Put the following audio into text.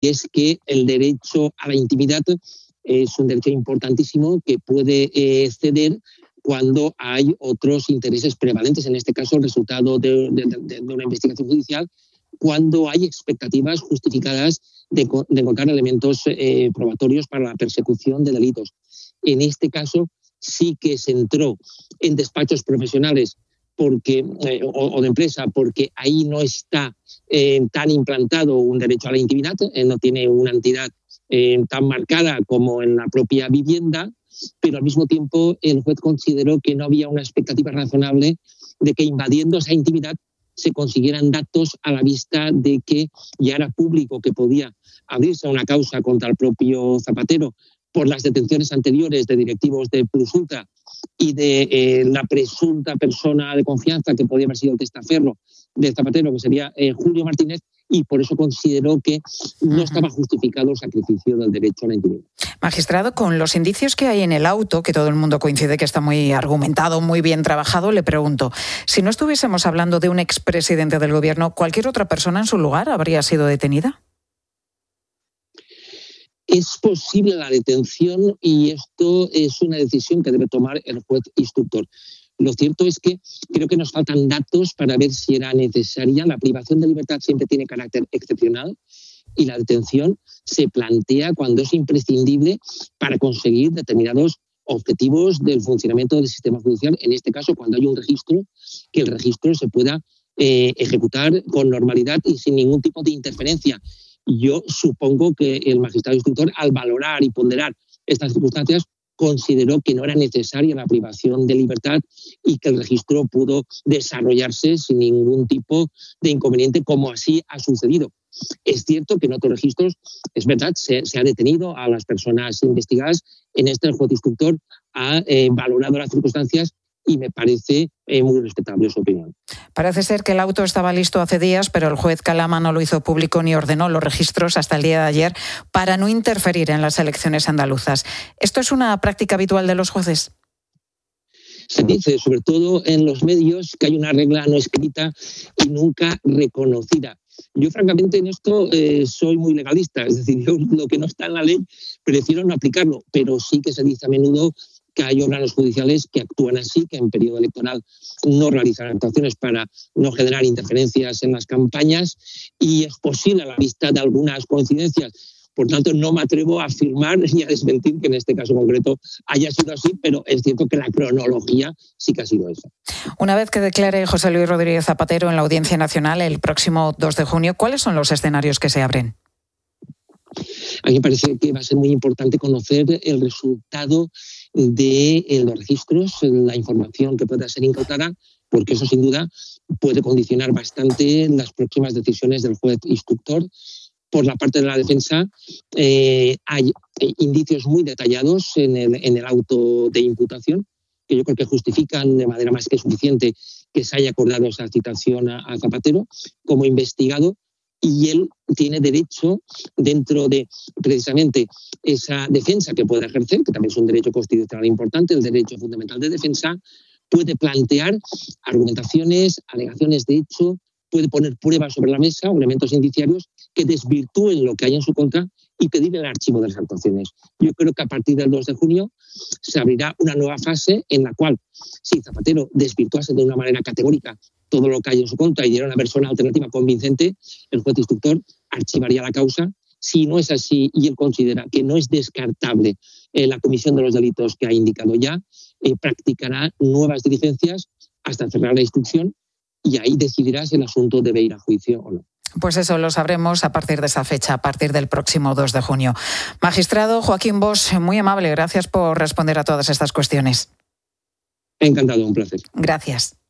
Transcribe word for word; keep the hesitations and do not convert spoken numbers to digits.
es que el derecho a la intimidad es un derecho importantísimo que puede eh, ceder cuando hay otros intereses prevalentes, en este caso el resultado de, de, de, de una investigación judicial, cuando hay expectativas justificadas de, de encontrar elementos eh, probatorios para la persecución de delitos. En este caso sí que se entró en despachos profesionales porque, eh, o, o de empresa, porque ahí no está eh, tan implantado un derecho a la intimidad, eh, no tiene una entidad eh, tan marcada como en la propia vivienda, pero al mismo tiempo el juez consideró que no había una expectativa razonable de que invadiendo esa intimidad se consiguieran datos a la vista de que ya era público que podía abrirse una causa contra el propio Zapatero por las detenciones anteriores de directivos de Plus Ultra y de eh, la presunta persona de confianza que podía haber sido el testaferro de Zapatero, que sería eh, Julio Martínez, y por eso consideró que no estaba justificado el sacrificio del derecho a la intimidad. Magistrado, con los indicios que hay en el auto, que todo el mundo coincide que está muy argumentado, muy bien trabajado, le pregunto, si no estuviésemos hablando de un expresidente del gobierno, ¿cualquier otra persona en su lugar habría sido detenida? Es posible la detención y esto es una decisión que debe tomar el juez instructor. Lo cierto es que creo que nos faltan datos para ver si era necesaria. La privación de libertad siempre tiene carácter excepcional y la detención se plantea cuando es imprescindible para conseguir determinados objetivos del funcionamiento del sistema judicial. En este caso, cuando hay un registro, que el registro se pueda eh, ejecutar con normalidad y sin ningún tipo de interferencia. Yo supongo que el magistrado instructor, al valorar y ponderar estas circunstancias, consideró que no era necesaria la privación de libertad y que el registro pudo desarrollarse sin ningún tipo de inconveniente, como así ha sucedido. Es cierto que en otros registros, es verdad, se, se ha detenido a las personas investigadas. En este el juez instructor ha eh, valorado las circunstancias y me parece eh, muy respetable su opinión. Parece ser que el auto estaba listo hace días, pero el juez Calama no lo hizo público ni ordenó los registros hasta el día de ayer para no interferir en las elecciones andaluzas. ¿Esto es una práctica habitual de los jueces? Se dice, sobre todo en los medios, que hay una regla no escrita y nunca reconocida. Yo, francamente, en esto eh, soy muy legalista, es decir, yo lo que no está en la ley prefiero no aplicarlo, pero sí que se dice a menudo que hay órganos judiciales que actúan así, que en periodo electoral no realizan actuaciones para no generar interferencias en las campañas, y es posible a la vista de algunas coincidencias. Por tanto, no me atrevo a afirmar ni a desmentir que en este caso concreto haya sido así, pero es cierto que la cronología sí que ha sido esa. Una vez que declare José Luis Rodríguez Zapatero en la Audiencia Nacional el próximo dos de junio, ¿cuáles son los escenarios que se abren? A mí me parece que va a ser muy importante conocer el resultado de los registros, la información que pueda ser incautada, porque eso sin duda puede condicionar bastante las próximas decisiones del juez instructor. Por la parte de la defensa, eh, hay indicios muy detallados en el, en el auto de imputación, que yo creo que justifican de manera más que suficiente que se haya acordado esa citación a, a Zapatero como investigado, y él tiene derecho, dentro de precisamente esa defensa que puede ejercer, que también es un derecho constitucional importante, el derecho fundamental de defensa, puede plantear argumentaciones, alegaciones de hecho, puede poner pruebas sobre la mesa, elementos indiciarios que desvirtúen lo que hay en su contra y pedir el archivo de las actuaciones. Yo creo que a partir del dos de junio se abrirá una nueva fase en la cual, si Zapatero desvirtuase de una manera categórica todo lo que hay en su contra y diera una versión alternativa convincente, el juez instructor archivaría la causa. Si no es así y él considera que no es descartable eh, la comisión de los delitos que ha indicado ya, eh, practicará nuevas diligencias hasta cerrar la instrucción y ahí decidirá si el asunto debe ir a juicio o no. Pues eso lo sabremos a partir de esa fecha, a partir del próximo dos de junio. Magistrado Joaquín Bosch, muy amable, gracias por responder a todas estas cuestiones. Encantado, un placer. Gracias.